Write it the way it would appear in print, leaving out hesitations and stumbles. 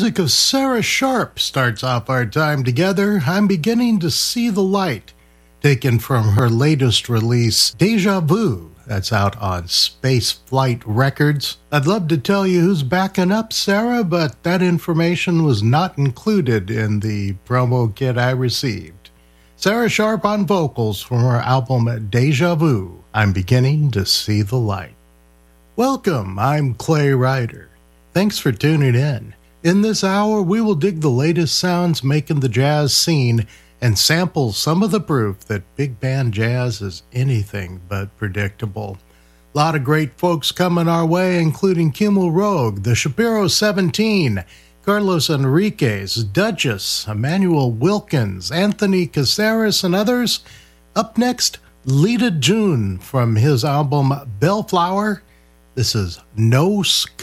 music of Sarah Sharp starts off our time together. I'm Beginning to See the Light, taken from her latest release, Deja Vu. That's out on Space Flight Records. I'd love to tell you who's backing up Sarah, but that information was not included in the promo kit I received. Sarah Sharp on vocals from her album Deja Vu, I'm Beginning to See the Light. Welcome, I'm Clay Ryder. Thanks for tuning in. In this hour, we will dig the latest sounds making the jazz scene and sample some of the proof that big band jazz is anything but predictable. A lot of great folks coming our way, including Kimmel Rogue, the Shapiro 17, Carlos Enriquez, Duchess, Emmanuel Wilkins, Anthony Caceres, and others. Up next, Lita June from his album Bellflower. This is No Sky.